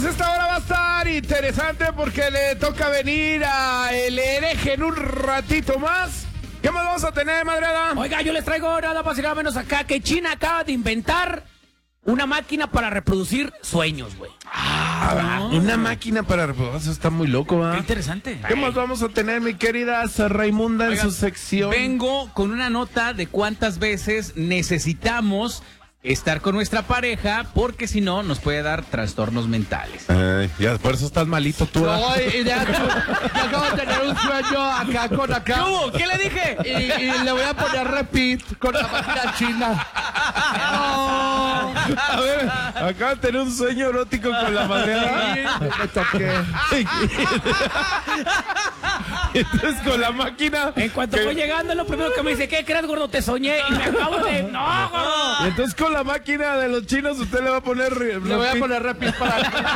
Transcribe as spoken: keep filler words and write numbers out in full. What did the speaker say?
pues esta hora va a estar interesante porque le toca venir a El Hereje en un ratito más. ¿Qué más vamos a tener, madreada? Oiga, yo les traigo nada más y nada menos acá que China acaba de inventar una máquina para reproducir sueños, güey. Ah, no. Una máquina para reproducir, eso está muy loco, ¿va? Qué interesante. ¿Qué más vamos a tener, mi querida Raimunda, en Oiga, su sección? Vengo con una nota de cuántas veces necesitamos estar con nuestra pareja, porque si no, nos puede dar trastornos mentales. Ay, ya, por eso estás malito tú. ¿eh? No, y ya, ya acabo de tener un sueño acá con acá. ¿Qué hubo? ¿Qué le dije? Y, y le voy a poner repeat con la máquina china. No. A ver, acaba de tener un sueño erótico con la madreada. Me toqué. Entonces con la máquina. En cuanto que- voy llegando, lo primero que me dice, ¿qué crees, gordo? Te soñé y me acabo de... ¡No, gordo! Y entonces con la máquina de los chinos usted le va a poner. Le voy a poner repeat para